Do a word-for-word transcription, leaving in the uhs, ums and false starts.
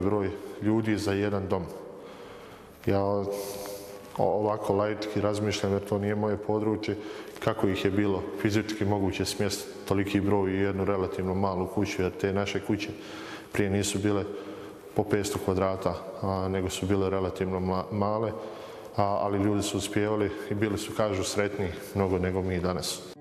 Broj ljudi za jedan dom. Ja ovako laički razmišljam jer to nije moje područje, kako ih je bilo fizički moguće smjestiti toliki broj u jednu relativno malu kuću, jer te naše kuće prije nisu bile po petsto kvadrata, nego su bile relativno male, ali ljudi su uspijevali i bili su, kažu, sretniji mnogo nego mi danas.